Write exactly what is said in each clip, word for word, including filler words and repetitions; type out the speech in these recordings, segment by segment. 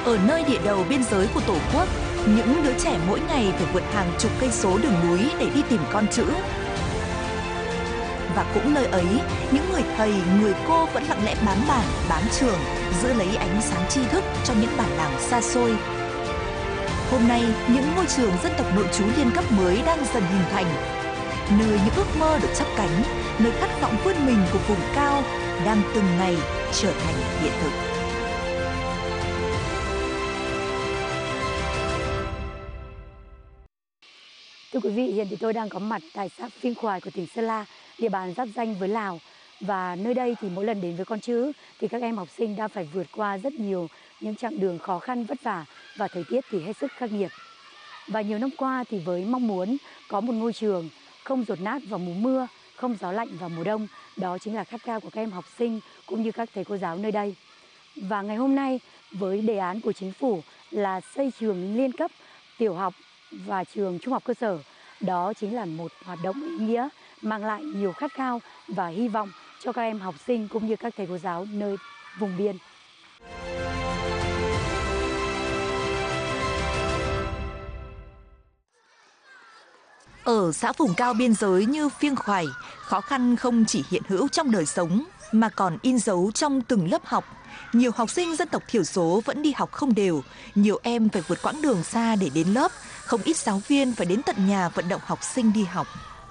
Ở nơi địa đầu biên giới của Tổ quốc, những đứa trẻ mỗi ngày phải vượt hàng chục cây số đường núi để đi tìm con chữ. Và cũng nơi ấy, những người thầy, người cô vẫn lặng lẽ bám bản, bám trường, giữ lấy ánh sáng tri thức cho những bản làng xa xôi. Hôm nay, những ngôi trường dân tộc nội trú liên cấp mới đang dần hình thành. Nơi những ước mơ được chắp cánh, nơi khát vọng vươn mình của vùng cao đang từng ngày trở thành hiện thực. Thưa quý vị, hiện thì tôi đang có mặt tại xã Phiêng Khoài của tỉnh Sơn La, địa bàn giáp ranh với Lào. Và nơi đây thì mỗi lần đến với con chữ thì các em học sinh đã phải vượt qua rất nhiều những chặng đường khó khăn vất vả và thời tiết thì hết sức khắc nghiệt. Và nhiều năm qua thì với mong muốn có một ngôi trường không dột nát vào mùa mưa, không gió lạnh vào mùa đông, đó chính là khát khao của các em học sinh cũng như các thầy cô giáo nơi đây. Và ngày hôm nay với đề án của chính phủ là xây trường liên cấp tiểu học và trường trung học cơ sở, đó chính là một hoạt động ý nghĩa mang lại nhiều khát khao và hy vọng cho các em học sinh cũng như các thầy cô giáo nơi vùng biên. Ở xã vùng cao biên giới như Phiêng Khoài, khó khăn không chỉ hiện hữu trong đời sống mà còn in dấu trong từng lớp học. Nhiều học sinh dân tộc thiểu số vẫn đi học không đều, nhiều em phải vượt quãng đường xa để đến lớp, không ít giáo viên phải đến tận nhà vận động học sinh đi học.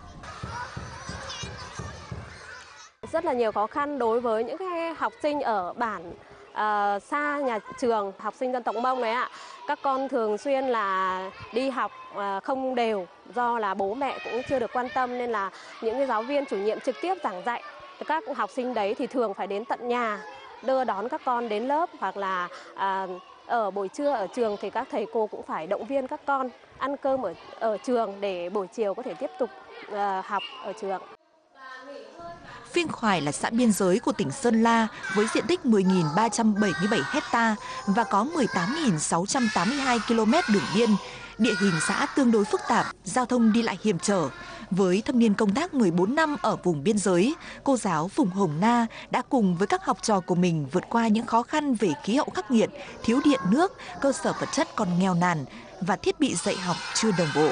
Rất là nhiều khó khăn đối với những cái học sinh ở bản uh, xa nhà trường, học sinh dân tộc Mông đấy ạ. Các con thường xuyên là đi học uh, không đều do là bố mẹ cũng chưa được quan tâm, nên là những cái giáo viên chủ nhiệm trực tiếp giảng dạy các học sinh đấy thì thường phải đến tận nhà đưa đón các con đến lớp, hoặc là uh, ở buổi trưa ở trường thì các thầy cô cũng phải động viên các con ăn cơm ở ở trường để buổi chiều có thể tiếp tục uh, học ở trường. Phiêng Khoài là xã biên giới của tỉnh Sơn La với diện tích mười nghìn ba trăm bảy mươi bảy hecta và có mười tám nghìn sáu trăm tám mươi hai ki lô mét đường biên. Địa hình xã tương đối phức tạp, giao thông đi lại hiểm trở. Với thâm niên công tác mười bốn năm ở vùng biên giới, cô giáo Phùng Hồng Na đã cùng với các học trò của mình vượt qua những khó khăn về khí hậu khắc nghiệt, thiếu điện nước, cơ sở vật chất còn nghèo nàn và thiết bị dạy học chưa đồng bộ.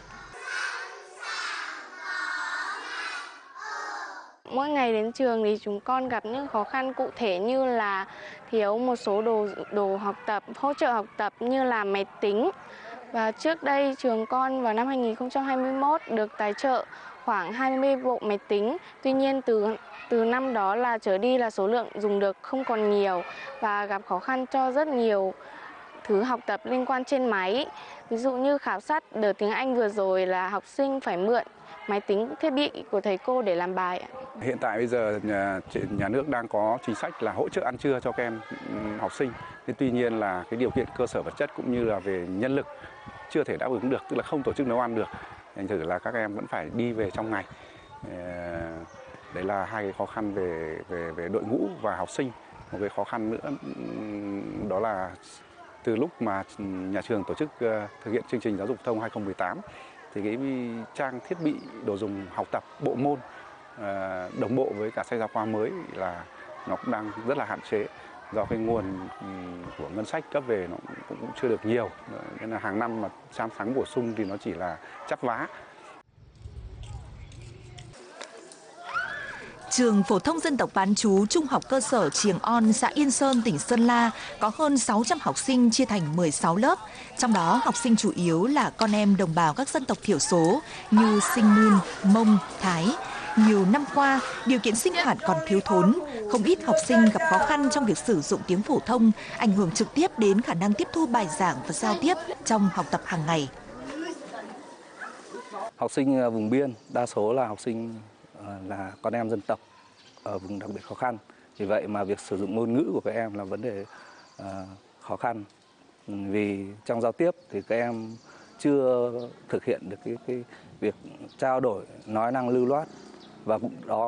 Mỗi ngày đến trường thì chúng con gặp những khó khăn cụ thể như là thiếu một số đồ đồ học tập, hỗ trợ học tập như là máy tính. Và trước đây trường con vào năm hai nghìn không trăm hai mươi mốt được tài trợ khoảng hai mươi bộ máy tính. Tuy nhiên từ từ năm đó là trở đi là số lượng dùng được không còn nhiều và gặp khó khăn cho rất nhiều thứ học tập liên quan trên máy. Ví dụ như khảo sát đợt tiếng Anh vừa rồi là học sinh phải mượn máy tính thiết bị của thầy cô để làm bài. Hiện tại bây giờ nhà, nhà nước đang có chính sách là hỗ trợ ăn trưa cho các em học sinh. Thế tuy nhiên là cái điều kiện cơ sở vật chất cũng như là về nhân lực chưa thể đáp ứng được, tức là không tổ chức nấu ăn được. Thành thử là các em vẫn phải đi về trong ngày. Đấy là hai cái khó khăn về về về đội ngũ và học sinh. Một cái khó khăn nữa đó là từ lúc mà nhà trường tổ chức thực hiện chương trình giáo dục phổ thông hai không một tám thì cái trang thiết bị đồ dùng học tập bộ môn đồng bộ với cả sách giáo khoa mới là nó cũng đang rất là hạn chế do cái nguồn của ngân sách cấp về nó cũng chưa được nhiều, nên là hàng năm mà trang sáng bổ sung thì nó chỉ là chắp vá. Trường phổ thông dân tộc bán trú trung học cơ sở Triềng On, xã Yên Sơn, tỉnh Sơn La có hơn sáu trăm học sinh chia thành mười sáu lớp. Trong đó, học sinh chủ yếu là con em đồng bào các dân tộc thiểu số như Sinh Nương, Mông, Thái. Nhiều năm qua, điều kiện sinh hoạt còn thiếu thốn, không ít học sinh gặp khó khăn trong việc sử dụng tiếng phổ thông, ảnh hưởng trực tiếp đến khả năng tiếp thu bài giảng và giao tiếp trong học tập hàng ngày. Học sinh vùng biên, đa số là học sinh là con em dân tộc ở vùng đặc biệt khó khăn. Vì vậy mà việc sử dụng ngôn ngữ của các em là vấn đề uh, khó khăn. Vì trong giao tiếp thì các em chưa thực hiện được cái, cái việc trao đổi nói năng lưu loát, và cũng đó